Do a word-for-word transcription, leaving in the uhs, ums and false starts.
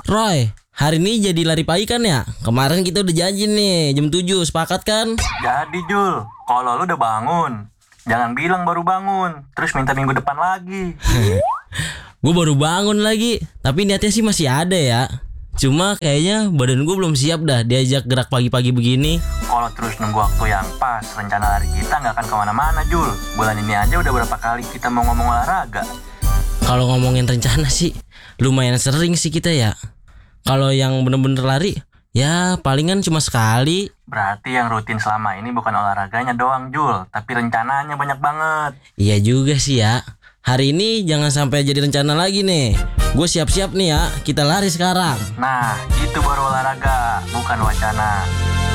Roy, hari ini jadi lari pagi kan ya? Kemarin kita udah janji nih jam tujuh, sepakat kan? Jadi Jul, kalau lu udah bangun, jangan bilang baru bangun, terus minta minggu depan lagi. Gue baru bangun lagi, tapi niatnya sih masih ada ya. Cuma kayaknya badan gue belum siap dah diajak gerak pagi-pagi begini. Kalau terus nunggu waktu yang pas, rencana lari kita nggak akan kemana-mana Jul. Bulan ini aja udah berapa kali kita mau ngomong olahraga. Kalau ngomongin rencana sih, lumayan sering sih kita ya. Kalau yang bener-bener lari, ya palingan cuma sekali. Berarti yang rutin selama ini bukan olahraganya doang Jul, tapi rencananya banyak banget. Iya juga sih ya. Hari ini jangan sampai jadi rencana lagi nih. Gue siap-siap nih ya, kita lari sekarang. Nah, itu baru olahraga, bukan wacana.